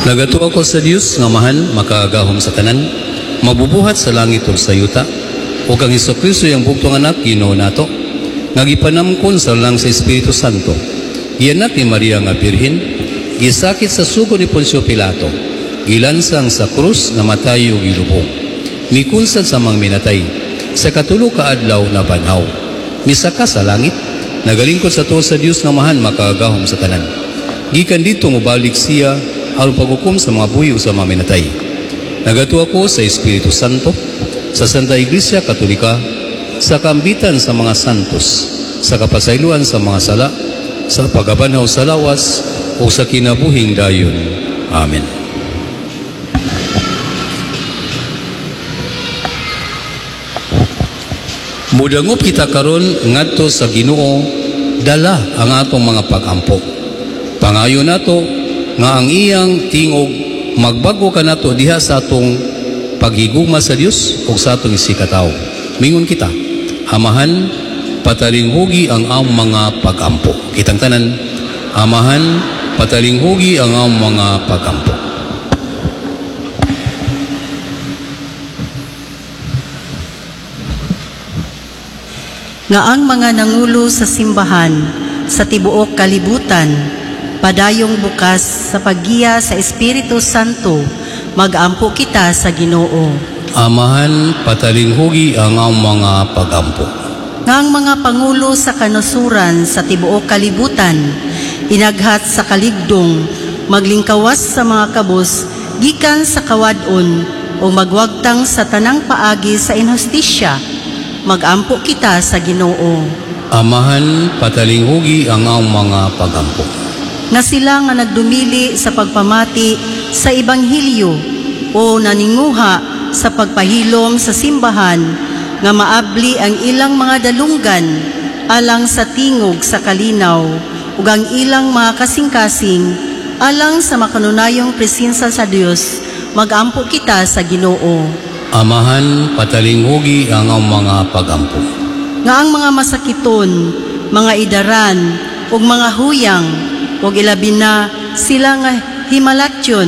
Nagato ako sa Dios nga mahal makaagahom sa tanan, mabubuhat sa langit ug sa yuta, ug ang Hesukristo yang bugtong anak Ginoo nato, nga gipanamkon sa lang sa Espiritu Santo. Gianak ni Maria nga birhen, gisakit sa sugo ni Poncio Pilato, gilansang sa krus nga matay ug gilubong. Mikunsad sa mga minatay, sa katulo ka adlaw na banhaw. Misaka sa langit, nagalingkod sa tuwa sa Dios nga mahal makaagahom sa tanan. Gikan dito mobalik siya aron paghukom sa mga buhi sa mga minatay. Nagato ako sa Espiritu Santo, sa Santa Iglesia Katolika, sa kambitan sa mga santos, sa kapasayloan sa mga sala, sa pagabanhaw sa lawas, o sa kinabuhing dayon. Amen. Mudangop kita karon ngadto sa Ginoo, dala ang atong mga pag-ampo. Pangayo nato nga ang iyang tingog magbago ka nato diha sa atong paghigugma sa Dios ug sa atong isikataw. Mingon kita, Amahan, patalinghugi ang among mga pag-ampo. Kitang tanan, Amahan, patalinghugi ang among mga pag-ampo. Nga ang mga nangulo sa simbahan sa tibuok kalibutan, padayong bukas sa paggiya sa Espiritu Santo, mag-ampo kita sa Ginoo. Amahan, patalinghugi ang among mga pag-ampo. Nga ang mga pangulo sa kanasuran sa tibuok kalibutan, inaghat sa kaligdong, maglingkawas sa mga kabus, gikan sa kawadon, o magwagtang sa tanang paagi sa inhustisya, mag-ampo kita sa Ginoo. Amahan, patalinghugi ang among mga pag-ampo. Na sila nga nagdumili sa pagpamati sa Ebanghelyo o naninguha sa pagpahilom sa simbahan, nga maabli ang ilang mga dalunggan alang sa tingog sa kalinaw ug ang ilang mga kasing-kasing alang sa makanunayong presensya sa Dios, mag-ampo kita sa Ginoo. Amahan, patalinghugi ang among mga pag-ampo. Nga ang mga masakiton, mga idaran ug mga huyang ug ilabi na sila nga himalatyon,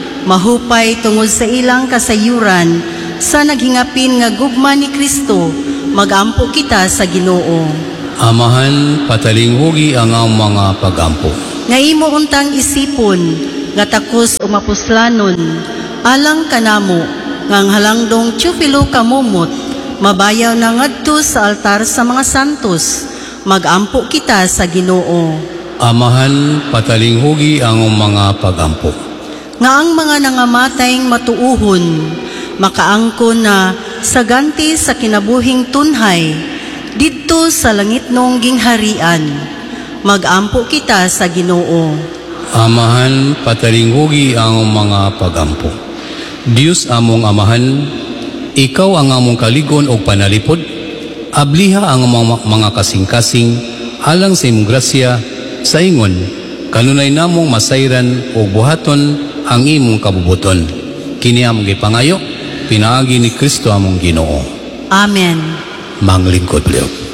mahupay tungod sa ilang kasayuran sa naghingapin nga gugma ni Kristo, mag-ampo kita sa Ginoo. Amahan, patalinghugi ang among mga pag-ampo. Nga imo untang isipon nga takos o mapuslanon alang kanamo nga ang halangdong Teofilo kamumot, mabayaw na ngadto sa altar sa mga santos, mag-ampo kita sa Ginoo. Amahan, patalinghugi ang mga pag-ampo. Nga ang mga nangamatayng matuuhon, makaangkon na sa ganti sa kinabuhing tunhay, didto sa langit nung gingharian, mag-ampo kita sa Ginoo. Amahan, patalinghugi ang mga pag-ampo. Dios among Amahan, ikaw ang among kaligon o panalipod, abliha ang mga kasing-kasing, alang sa imong grasya, sa ingon, kanunay namong masayran o buhaton ang imong kabubuton. Kini among gipangayo, pinaagi ni Kristo among Ginoo. Amen. Manglingkod liog.